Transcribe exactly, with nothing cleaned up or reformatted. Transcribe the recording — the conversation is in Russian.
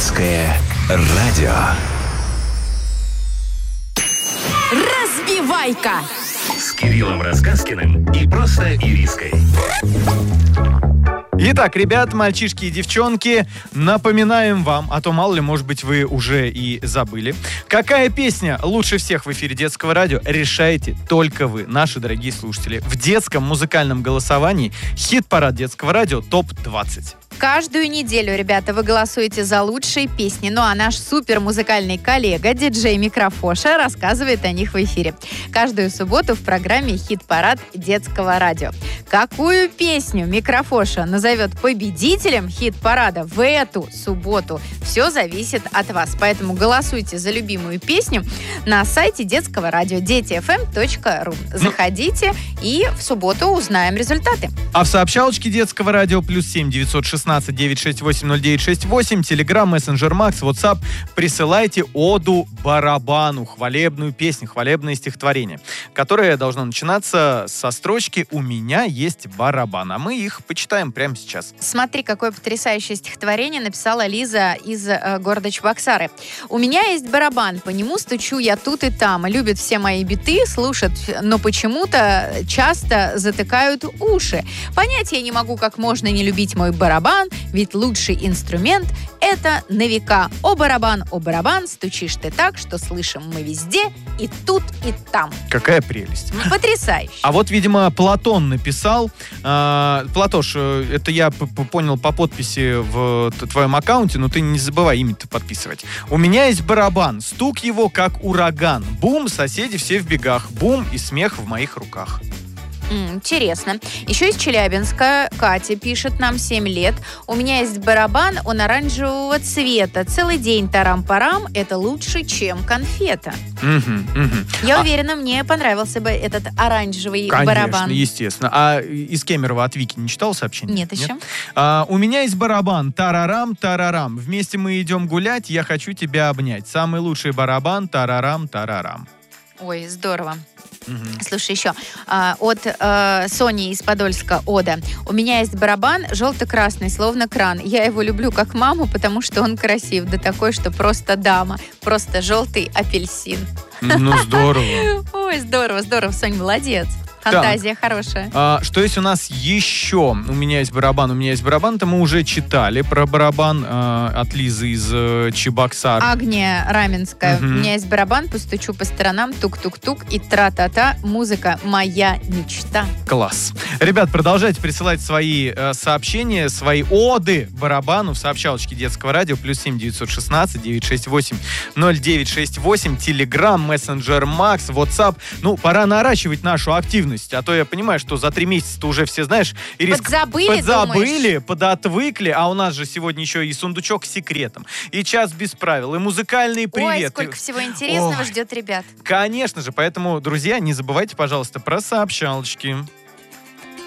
Детское радио. Разбивайка! С Кириллом Рассказкиным и просто Ириской. Итак, ребят, мальчишки и девчонки, напоминаем вам, а то мало ли, может быть, вы уже и забыли. Какая песня лучше всех в эфире детского радио, решаете только вы, наши дорогие слушатели. В детском музыкальном голосовании хит-парад детского радио топ двадцать. Каждую неделю, ребята, вы голосуете за лучшие песни. Ну а наш супер музыкальный коллега, диджей Микрофоша, рассказывает о них в эфире. Каждую субботу в программе «Хит-парад детского радио». Какую песню Микрофоша назовет победителем хит-парада в эту субботу? Все зависит от вас. Поэтому голосуйте за любимую песню на сайте детского радио дети эф эм точка ру. Заходите и в субботу узнаем результаты. А в сообщалочке детского радио плюс семь девятьсот шестнадцать девятьсот шестьдесят восемь ноль девять шестьдесят восемь, Телеграм, Мессенджер Макс, Ватсап. Присылайте оду барабану, хвалебную песню, хвалебное стихотворение, которое должно начинаться со строчки «У меня есть барабан». А мы их почитаем прямо сейчас. Смотри, какое потрясающее стихотворение написала Лиза из э, города Чебоксары. «У меня есть барабан, по нему стучу я тут и там. Любят все мои биты, слушают, но почему-то часто затыкают уши. Понять я не могу, как можно не любить мой барабан, ведь лучший инструмент — это на века. О, барабан, о, барабан, стучишь ты так, что слышим мы везде, и тут, и там». Какая прелесть. Потрясающе. А вот, видимо, Платон написал. Э, Платош, э, это я п- п- понял по подписи в т- твоем аккаунте, но ты не забывай имя-то подписывать. «У меня есть барабан, стук его как ураган. Бум, соседи все в бегах. Бум и смех в моих руках». М, Интересно. Еще из Челябинска Катя пишет нам семь лет. «У меня есть барабан, он оранжевого цвета. Целый день тарам-парам. Это лучше, чем конфета». Мгм, мгм. Я А- уверена, мне понравился бы этот оранжевый Конечно, барабан. естественно. А из Кемерово от Вики не читал сообщение? Нет еще. А, «У меня есть барабан, тарарам, тарарам. Вместе мы идем гулять, я хочу тебя обнять. Самый лучший барабан, тарарам, тарарам». Ой, здорово. Мгм. Слушай, еще а, от э, Сони из Подольска Ода. «У меня есть барабан желто-красный, словно кран. Я его люблю как маму, потому что он красив. Да такой, что просто дама. Просто желтый апельсин». Ну, здорово. Ой, здорово, здорово, Сонь, молодец. Фантазия хорошая. А, что есть у нас еще? У меня есть барабан, у меня есть барабан. Это мы уже читали про барабан а, от Лизы из э, Чебоксар. Агния Раменская. Мгм. «У меня есть барабан, постучу по сторонам, тук-тук-тук и тра-та-та. Музыка моя мечта». Класс. Ребят, продолжайте присылать свои э, сообщения, свои оды барабану в сообщалочке детского радио плюс семь девятьсот шестнадцать девятьсот шестьдесят восемь ноль девять шестьдесят восемь, Телеграм, Мессенджер Макс, Ватсап. Ну, пора наращивать нашу активность. А то я понимаю, что за три месяца уже все, знаешь, Ирис, Подзабыли, подзабыли, подотвыкли, а у нас же сегодня еще и сундучок с секретом, и час без правил, и музыкальный привет. Ой, и- сколько всего интересного Ой. ждет ребят. Конечно же, поэтому, друзья, не забывайте, пожалуйста, про сообщалочки.